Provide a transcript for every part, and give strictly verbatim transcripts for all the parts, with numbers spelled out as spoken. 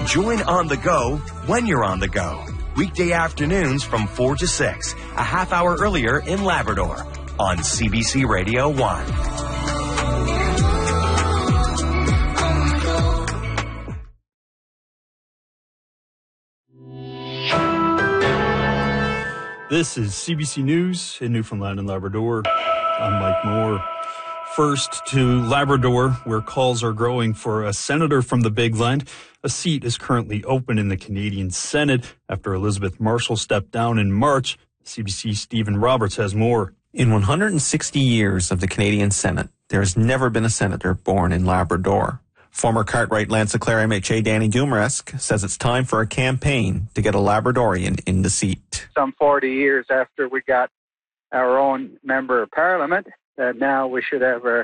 Join On the Go when you're on the go. Weekday afternoons from four to six, a half hour earlier in Labrador on C B C Radio one. This is C B C News in Newfoundland and Labrador. I'm Mike Moore. First to Labrador, where calls are growing for a senator from the Big Land. A seat is currently open in the Canadian Senate after Elizabeth Marshall stepped down in March. C B C's Stephen Roberts has more. In one hundred sixty years of the Canadian Senate, there has never been a senator born in Labrador. Former Cartwright Lanza Clare M H A Danny Dumaresque says it's time for a campaign to get a Labradorian in the seat. Some forty years after we got our own member of parliament, uh, now we should have our,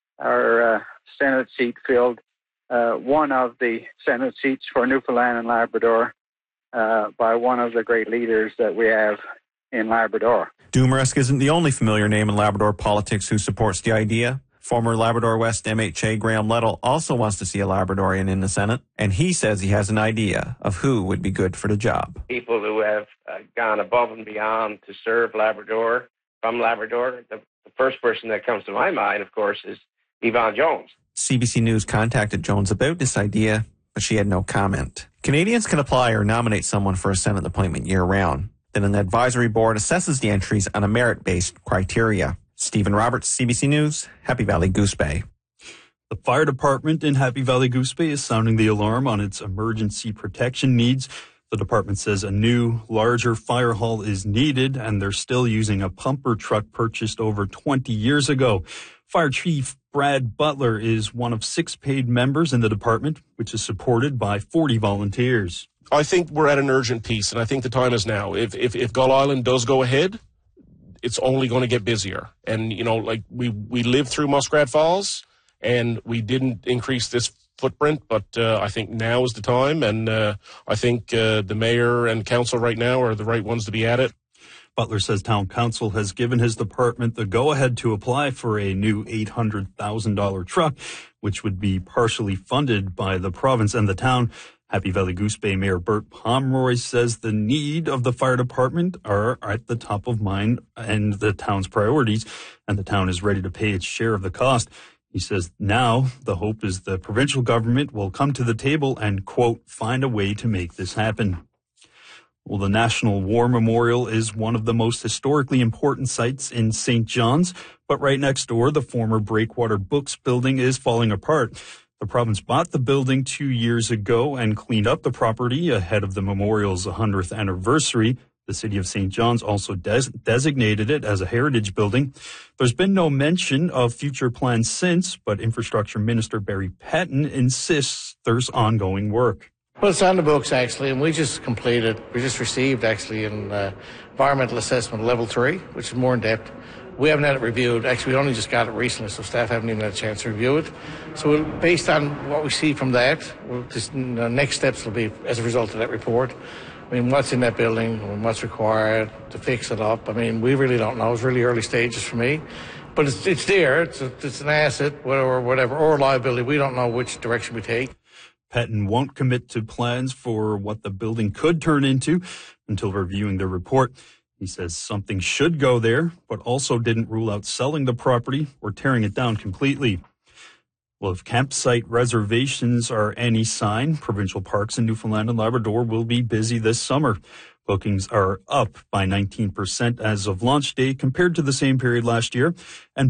our uh, Senate seat filled. Uh, one of the Senate seats for Newfoundland and Labrador uh, by one of the great leaders that we have in Labrador. Dumaresque isn't the only familiar name in Labrador politics who supports the idea. Former Labrador West M H A Graham Lettle also wants to see a Labradorian in the Senate, and he says he has an idea of who would be good for the job. People who have uh, gone above and beyond to serve Labrador, from Labrador. The, the first person that comes to my mind, of course, is Yvonne Jones. C B C News contacted Jones about this idea, but she had no comment. Canadians can apply or nominate someone for a Senate appointment year-round. Then an advisory board assesses the entries on a merit-based criteria. Stephen Roberts, C B C News, Happy Valley Goose Bay. The fire department in Happy Valley Goose Bay is sounding the alarm on its emergency protection needs. The department says a new, larger fire hall is needed, and they're still using a pumper truck purchased over twenty years ago. Fire Chief Brad Butler is one of six paid members in the department, which is supported by forty volunteers. I think we're at an urgent piece, and I think the time is now. If if, if Gull Island does go ahead, it's only going to get busier. And, you know, like we, we lived through Muskrat Falls, and we didn't increase this footprint, but uh, I think now is the time, and uh, I think uh, the mayor and council right now are the right ones to be at it. Butler says town council has given his department the go-ahead to apply for a new eight hundred thousand dollars truck, which would be partially funded by the province and the town. Happy Valley Goose Bay Mayor Bert Pomeroy says the need of the fire department are at the top of mind and the town's priorities, and the town is ready to pay its share of the cost. He says now the hope is the provincial government will come to the table and, quote, find a way to make this happen. Well, the National War Memorial is one of the most historically important sites in Saint John's, but right next door, the former Breakwater Books building is falling apart. The province bought the building two years ago and cleaned up the property ahead of the memorial's one hundredth anniversary. The city of Saint John's also des- designated it as a heritage building. There's been no mention of future plans since, but Infrastructure Minister Barry Pettin insists there's ongoing work. Well, it's on the books, actually, and we just completed, we just received, actually, an uh, environmental assessment level three, which is more in depth. We haven't had it reviewed. Actually, we only just got it recently, so staff haven't even had a chance to review it. So we'll, based on what we see from that, we'll just, the next steps will be as a result of that report. I mean, what's in that building and what's required to fix it up. I mean, we really don't know. It's really early stages for me. But it's, it's there. It's, a, it's an asset or whatever, or a liability. We don't know which direction we take. Pettin won't commit to plans for what the building could turn into until reviewing the report. He says something should go there, but also didn't rule out selling the property or tearing it down completely. Well, if campsite reservations are any sign, provincial parks in Newfoundland and Labrador will be busy this summer. Bookings are up by nineteen percent as of launch day compared to the same period last year, and